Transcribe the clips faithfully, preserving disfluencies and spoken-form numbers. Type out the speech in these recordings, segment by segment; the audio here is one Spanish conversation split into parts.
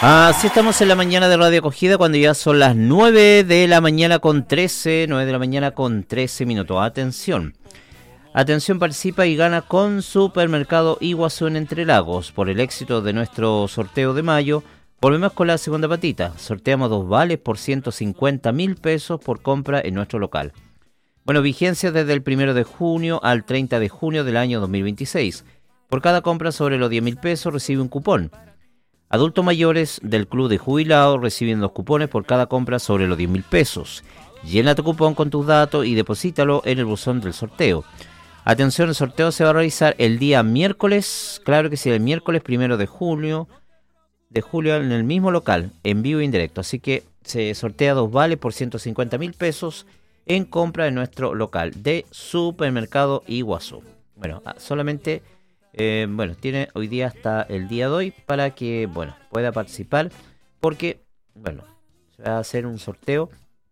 Así estamos en la mañana de Radio Acogida cuando ya son las nueve de la mañana con trece, nueve de la mañana con trece minutos. Atención, atención, participa y gana con Supermercado Iguazú en Entre Lagos. Por el éxito de nuestro sorteo de mayo, volvemos con la segunda patita. Sorteamos dos vales por ciento cincuenta mil pesos por compra en nuestro local. Bueno, vigencia desde el primero de junio al treinta de junio del año dos mil veintiséis. Por cada compra sobre los diez mil pesos recibe un cupón. Adultos mayores del Club de Jubilados reciben dos cupones por cada compra sobre los diez mil pesos. Llena tu cupón con tus datos y deposítalo en el buzón del sorteo. Atención, el sorteo se va a realizar el día miércoles, claro que sí, el miércoles primero de julio, de julio en el mismo local, en vivo e indirecto. Así que se sortea dos vales por ciento cincuenta mil pesos en compra en nuestro local de Supermercado Iguazú. Bueno, solamente... Eh, bueno, tiene hoy día hasta el día de hoy para que, bueno, pueda participar porque, bueno, se va a hacer un sorteo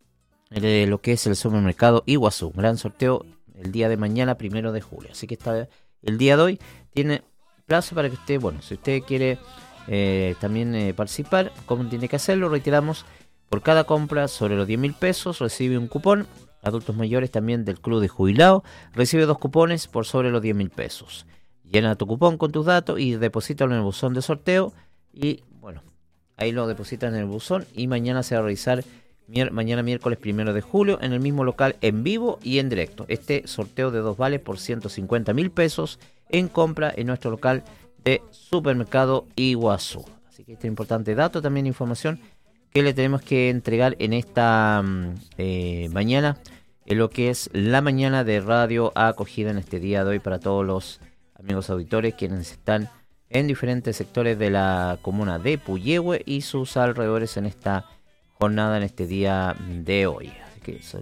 de lo que es el Supermercado Iguazú, un gran sorteo el día de mañana, primero de julio. Así que está el día de hoy, tiene plazo para que usted, bueno, si usted quiere eh, también eh, participar, ¿cómo tiene que hacerlo? Reiteramos, por cada compra sobre los diez mil pesos recibe un cupón. Adultos mayores también del Club de Jubilados recibe dos cupones por sobre los diez mil pesos. Llena tu cupón con tus datos y deposítalo en el buzón de sorteo. Y bueno, ahí lo depositan en el buzón. Y mañana se va a realizar, mier- mañana miércoles primero de julio, en el mismo local en vivo y en directo. Este sorteo de dos vales por ciento cincuenta mil pesos en compra en nuestro local de Supermercado Iguazú. Así que este importante dato, también información que le tenemos que entregar en esta eh, mañana, en lo que es la mañana de Radio Acogida en este día de hoy para todos los amigos auditores quienes están en diferentes sectores de la comuna de Puyehue y sus alrededores en esta jornada, en este día de hoy. Así que eso.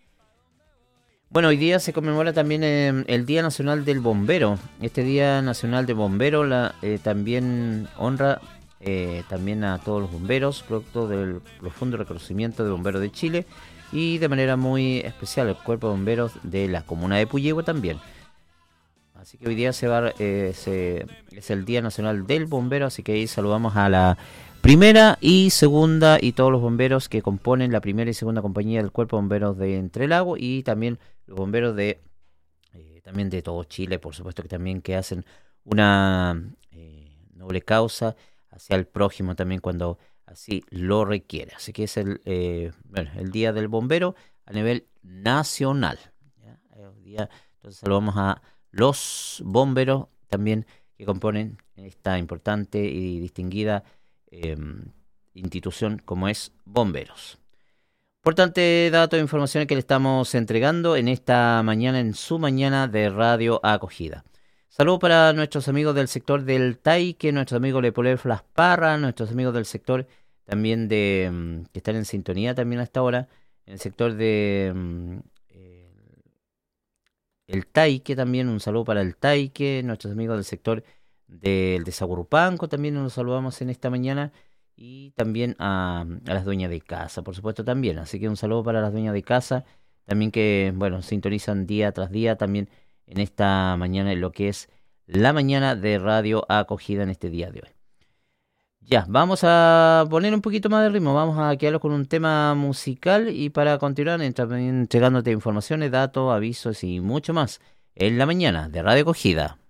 Bueno, hoy día se conmemora también eh, el Día Nacional del Bombero. Este Día Nacional del Bombero la, eh, también honra eh, también a todos los bomberos, producto del profundo reconocimiento de Bomberos de Chile y de manera muy especial el Cuerpo de Bomberos de la comuna de Puyehue también. Así que hoy día se va, eh, se, es el Día Nacional del Bombero, así que ahí saludamos a la primera y segunda y todos los bomberos que componen la primera y segunda compañía del Cuerpo de Bomberos de Entre Lagos y también los bomberos de eh, también de todo Chile, por supuesto que también que hacen una eh, noble causa hacia el prójimo también cuando así lo requiere. Así que es el, eh, bueno, el Día del Bombero a nivel nacional. ¿Ya? Hoy día, entonces saludamos a los bomberos también que componen esta importante y distinguida eh, institución como es Bomberos. Importante dato de información que le estamos entregando en esta mañana, en su mañana de Radio Acogida. Saludos para nuestros amigos del sector del Taique, nuestros amigos de Poler Flas Parra, nuestros amigos del sector también de que están en sintonía también hasta ahora, en el sector de el Taique también, un saludo para el Taique, nuestros amigos del sector del de Sagurupanco también nos saludamos en esta mañana y también a, a las dueñas de casa, por supuesto también, así que un saludo para las dueñas de casa, también que, bueno, sintonizan día tras día también en esta mañana, en lo que es la mañana de Radio Acogida en este día de hoy. Ya, vamos a poner un poquito más de ritmo, vamos a quedarnos con un tema musical y para continuar entregándote informaciones, datos, avisos y mucho más en la mañana de Radio Acogida.